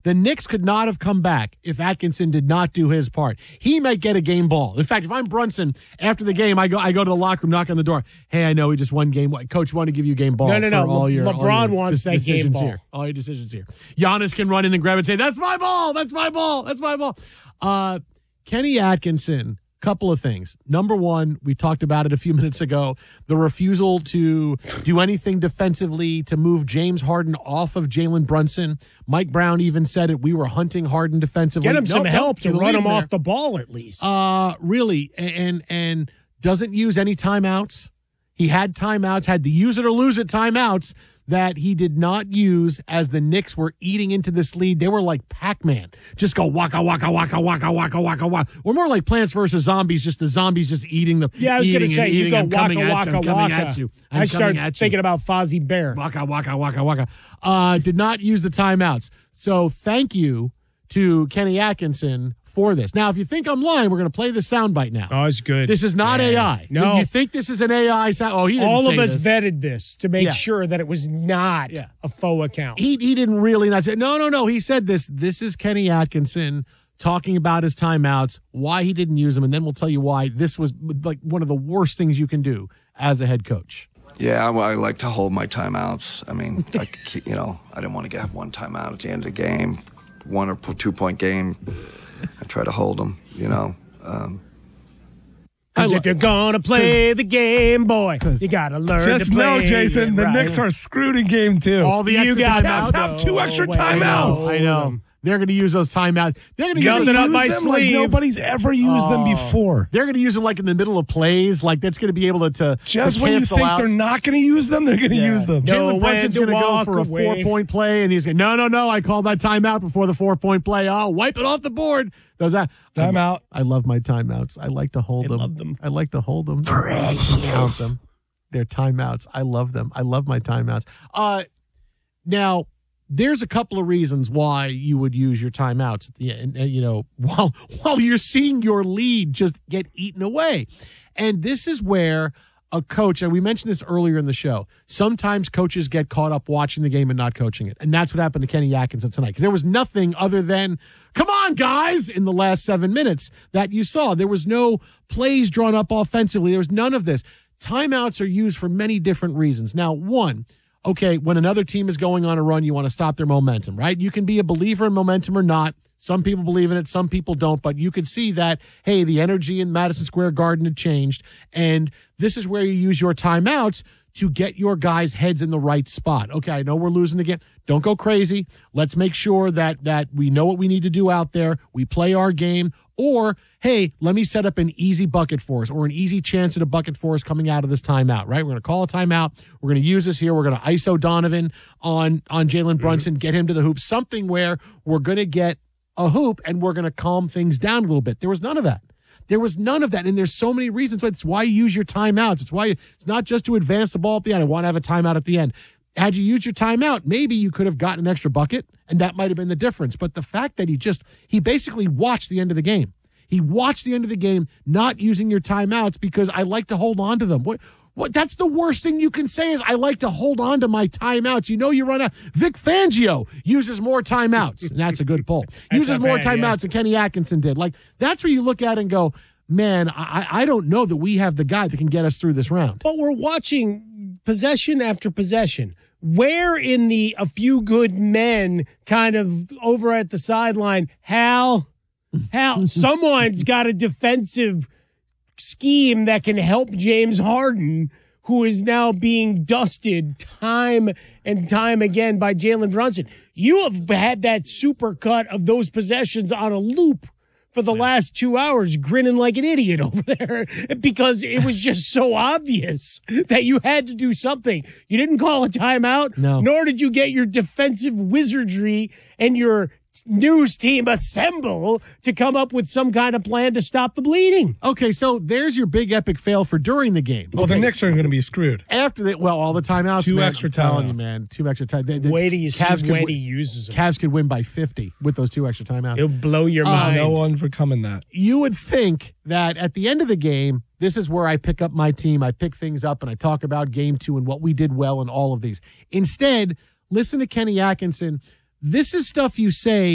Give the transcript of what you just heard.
The Knicks could not have come back if Atkinson did not do his part. He might get a game ball. In fact, if I'm Brunson, after the game, I go to the locker room, knock on the door. Hey, I know we just won game. Coach, want to give you a game ball. No. LeBron wants that game ball. Here. All your decisions here. Giannis can run in and grab it and say, that's my ball. That's my ball. That's my ball. Kenny Atkinson. Couple of things. Number one, we talked about it a few minutes ago, the refusal to do anything defensively to move James Harden off of Jalen Brunson. Mike Brown even said it. We were hunting Harden defensively. Get him some help to run him off the ball at least. Really, and doesn't use any timeouts. He had timeouts, had to use it or lose it timeouts that he did not use as the Knicks were eating into this lead. They were like Pac-Man. Just go waka, waka, waka, waka, waka, waka, waka. We're more like Plants vs. Zombies, just the zombies just eating the Yeah, I was going to say, you go waka, waka, waka. I start thinking about Fozzie Bear. Waka, waka, waka, waka. Did not use the timeouts. So thank you to Kenny Atkinson for this. Now, if you think I'm lying, we're going to play this soundbite now. Oh, it's good. This is not AI. No. You think this is an AI sound? Oh, he didn't All say of us this. vetted this to make sure that it was not a faux account. He didn't really not say, no. He said this. This is Kenny Atkinson talking about his timeouts, why he didn't use them, and then we'll tell you why this was like one of the worst things you can do as a head coach. Yeah, I like to hold my timeouts. I mean, I didn't want to have one timeout at the end of the game, 1 or 2 point game. I try to hold them, Because if you're going to play the game, boy, you got to learn to play. Just know, Jason, the Knicks are screwed in game 2. All the extra timeouts. Have 2 extra timeouts. I know. They're going to use those timeouts. They're going to use them up my sleeve. Like nobody's ever used them before. They're going to use them like in the middle of plays. Like that's going to be able to just when you think out. They're not going to use them, they're going to use them. Jalen Brunson's going to go for a 4-point play, and he's going, no. I called that timeout before the 4-point play. I'll wipe it off the board. Does that timeout? I love my timeouts. I like to hold them. Love them. I like to hold them. Precious. Them. They're timeouts. I love them. I love my timeouts. Now. There's a couple of reasons why you would use your timeouts at the end, while you're seeing your lead just get eaten away. And this is where a coach, and we mentioned this earlier in the show, sometimes coaches get caught up watching the game and not coaching it. And that's what happened to Kenny Atkinson tonight. Because there was nothing other than, come on, guys, in the last 7 minutes that you saw. There was no plays drawn up offensively. There was none of this. Timeouts are used for many different reasons. Now, one, okay, when another team is going on a run, you want to stop their momentum, right? You can be a believer in momentum or not. Some people believe in it, some people don't, but you could see that, hey, the energy in Madison Square Garden had changed, and this is where you use your timeouts to get your guys' heads in the right spot. Okay, I know we're losing the game. Don't go crazy. Let's make sure that we know what we need to do out there. We play our game. Or, hey, let me set up an easy bucket for us or an easy chance at a bucket for us coming out of this timeout, right? We're going to call a timeout. We're going to use this here. We're going to ISO Donovan on Jalen Brunson, get him to the hoop, something where we're going to get a hoop and we're going to calm things down a little bit. There was none of that. And there's so many reasons why. It's why you use your timeouts. It's why it's not just to advance the ball at the end. I want to have a timeout at the end. Had you used your timeout, maybe you could have gotten an extra bucket, and that might have been the difference. But the fact that he basically watched the end of the game. He watched the end of the game not using your timeouts because I like to hold on to them. What? That's the worst thing you can say is I like to hold on to my timeouts. You run out. Vic Fangio uses more timeouts, and that's a good pull. Uses more timeouts than Kenny Atkinson did. Like, that's where you look at it and go, man, I don't know that we have the guy that can get us through this round. But we're watching possession after possession. Where in the a few good men kind of over at the sideline, Hal, someone's got a defensive scheme that can help James Harden, who is now being dusted time and time again by Jalen Brunson. You have had that supercut of those possessions on a loop for the last 2 hours, grinning like an idiot over there because it was just so obvious that you had to do something. You didn't call a timeout, nor did you get your defensive wizardry and your news team assemble to come up with some kind of plan to stop the bleeding. Okay, so there's your big epic fail for during the game. Well, the Knicks are going to be screwed. After that, all the timeouts. Two extra timeouts. Man. 2 extra timeouts. Wait till you see when he uses them. Cavs could win by 50 with those 2 extra timeouts. It'll blow your mind. No one for coming that. You would think that at the end of the game, this is where I pick up my team. I pick things up and I talk about game 2 and what we did well and all of these. Instead, listen to Kenny Atkinson. This is stuff you say